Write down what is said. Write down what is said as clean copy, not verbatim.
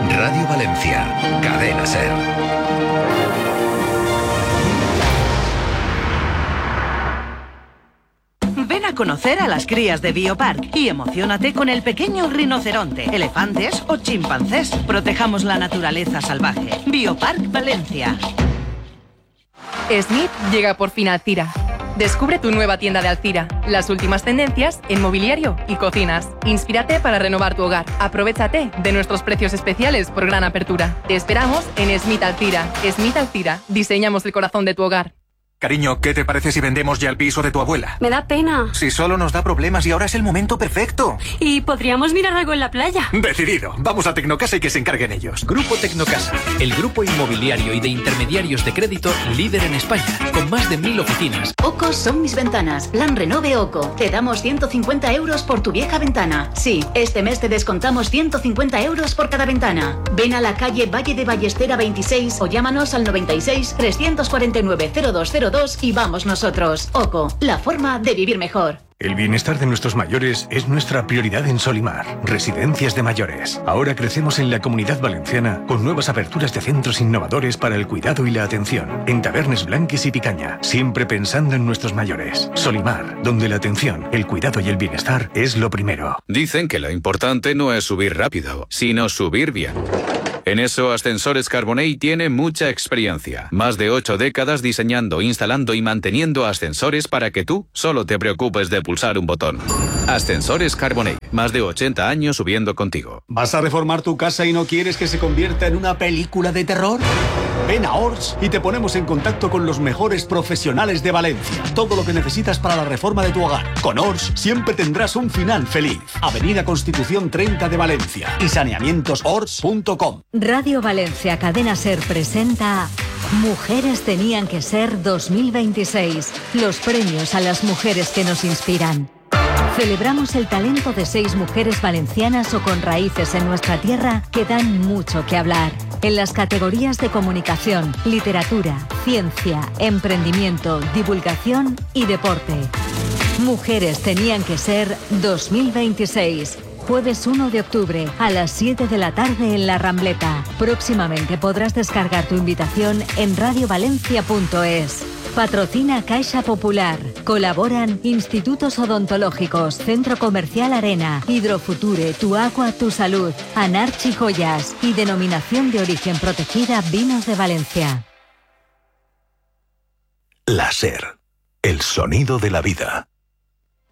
Radio Valencia, Cadena SER. Ven a conocer a las crías de Biopark y emociónate con el pequeño rinoceronte, elefantes o chimpancés. Protejamos la naturaleza salvaje. Biopark Valencia. Smith llega por fin a Alcira. Descubre tu nueva tienda de Alcira. Las últimas tendencias en mobiliario y cocinas. Inspírate para renovar tu hogar. Aprovéchate de nuestros precios especiales por gran apertura. Te esperamos en Smith Alcira. Smith Alcira. Diseñamos el corazón de tu hogar. Cariño, ¿qué te parece si vendemos ya el piso de tu abuela? Me da pena. Si solo nos da problemas y ahora es el momento perfecto. Y podríamos mirar algo en la playa. Decidido. Vamos a Tecnocasa y que se encarguen ellos. Grupo Tecnocasa, el grupo inmobiliario y de intermediarios de crédito líder en España, con más de 1000 oficinas. OCO son mis ventanas. Plan Renove OCO. Te damos 150 euros por tu vieja ventana. Sí, este mes te descontamos 150 euros por cada ventana. Ven a la calle Valle de Ballestera 26 o llámanos al 96 349 0202 y vamos nosotros. OCO, la forma de vivir mejor. El bienestar de nuestros mayores es nuestra prioridad en Solimar, Residencias de Mayores. Ahora crecemos en la Comunidad Valenciana con nuevas aperturas de centros innovadores para el cuidado y la atención. En Tabernes Blanques y Picaña, siempre pensando en nuestros mayores. Solimar, donde la atención, el cuidado y el bienestar es lo primero. Dicen que lo importante no es subir rápido, sino subir bien. En eso, Ascensores Carbonell tiene mucha experiencia. Más de 8 décadas diseñando, instalando y manteniendo ascensores para que tú solo te preocupes de pulsar un botón. Ascensores Carbonell. Más de 80 años subiendo contigo. ¿Vas a reformar tu casa y no quieres que se convierta en una película de terror? Ven a Ors y te ponemos en contacto con los mejores profesionales de Valencia. Todo lo que necesitas para la reforma de tu hogar. Con Ors siempre tendrás un final feliz. Avenida Constitución 30 de Valencia y saneamientosors.com. Radio Valencia Cadena SER presenta Mujeres tenían que ser 2026. Los premios a las mujeres que nos inspiran. Celebramos el talento de 6 mujeres valencianas o con raíces en nuestra tierra que dan mucho que hablar. En las categorías de comunicación, literatura, ciencia, emprendimiento, divulgación y deporte. Mujeres tenían que ser 2026. Jueves 1 de octubre a las 7 de la tarde en La Rambleta. Próximamente podrás descargar tu invitación en radiovalencia.es. Patrocina Caixa Popular. Colaboran Institutos Odontológicos, Centro Comercial Arena, Hidrofuture, Tu Agua, Tu Salud, Anarchi Joyas y Denominación de Origen Protegida Vinos de Valencia. La SER, el sonido de la vida.